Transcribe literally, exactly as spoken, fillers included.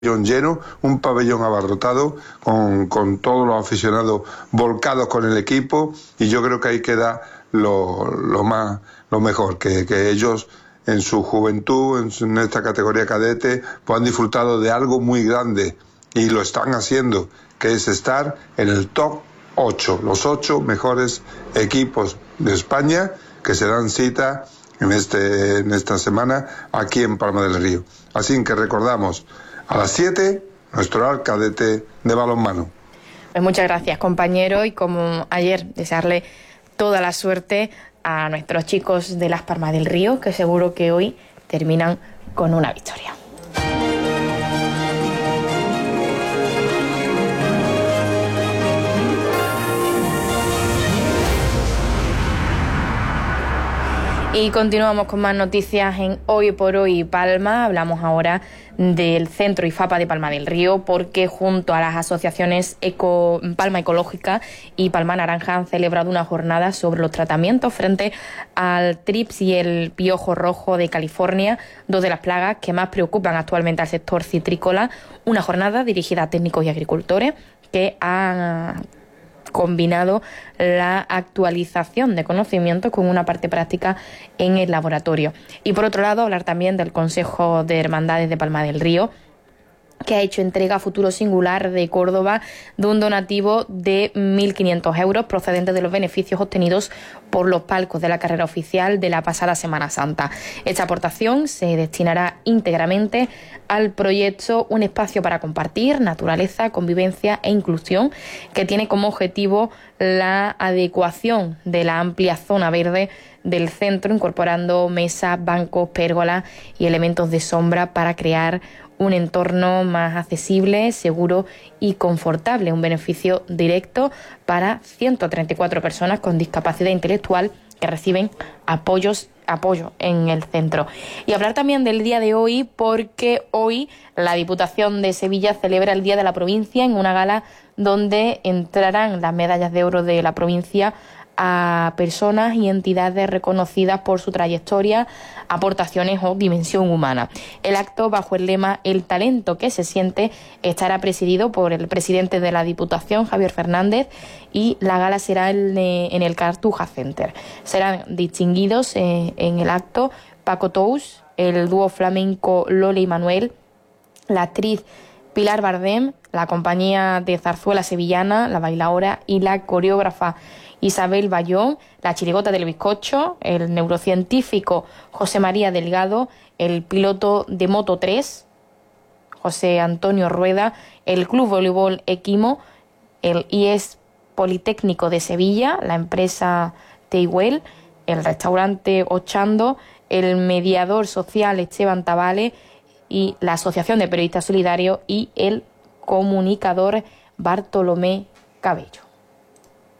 lleno, un pabellón abarrotado con, con todos los aficionados volcados con el equipo, y yo creo que ahí queda lo, lo más lo mejor, que, que ellos en su juventud, en, su, en esta categoría cadete, pues han disfrutado de algo muy grande y lo están haciendo, que es estar en el top ocho, los ocho mejores equipos de España que se dan cita en, este, en esta semana aquí en Palma del Río. Así que recordamos, a las siete, nuestro A R cadete de balonmano. Pues muchas gracias, compañero, y como ayer, desearle toda la suerte a nuestros chicos de Las Palmas del Río, que seguro que hoy terminan con una victoria. Y continuamos con más noticias en Hoy por Hoy Palma. Hablamos ahora del Centro IFAPA de Palma del Río, porque junto a las asociaciones Eco, Palma Ecológica y Palma Naranja han celebrado una jornada sobre los tratamientos frente al trips y el piojo rojo de California, dos de las plagas que más preocupan actualmente al sector citrícola. Una jornada dirigida a técnicos y agricultores que han combinado la actualización de conocimientos con una parte práctica en el laboratorio. Y por otro lado, hablar también del Consejo de Hermandades de Palma del Río, que ha hecho entrega a Futuro Singular de Córdoba de un donativo de mil quinientos euros procedente de los beneficios obtenidos por los palcos de la carrera oficial de la pasada Semana Santa. Esta aportación se destinará íntegramente al proyecto Un Espacio para Compartir, Naturaleza, Convivencia e Inclusión, que tiene como objetivo la adecuación de la amplia zona verde del centro, incorporando mesas, bancos, pérgolas y elementos de sombra para crear un entorno más accesible, seguro y confortable, un beneficio directo para ciento treinta y cuatro personas con discapacidad intelectual que reciben apoyos, apoyo en el centro. Y hablar también del día de hoy, porque hoy la Diputación de Sevilla celebra el Día de la Provincia en una gala donde entrarán las medallas de oro de la provincia a personas y entidades reconocidas por su trayectoria, aportaciones o dimensión humana. El acto, bajo el lema El talento que se siente, estará presidido por el presidente de la Diputación, Javier Fernández, y la gala será en, en el Cartuja Center. Serán distinguidos eh, en el acto Paco Tous, el dúo flamenco Lole y Manuel, la actriz Pilar Bardem, la compañía de zarzuela sevillana, la bailaora y la coreógrafa Isabel Bayón, la chirigota del bizcocho, el neurocientífico José María Delgado, el piloto de Moto tres, José Antonio Rueda, el Club Voleibol Equimo, el I E S Politécnico de Sevilla, la empresa Tehuel, el restaurante Ochando, el mediador social Esteban Tabale y la Asociación de Periodistas Solidarios y el comunicador Bartolomé Cabello.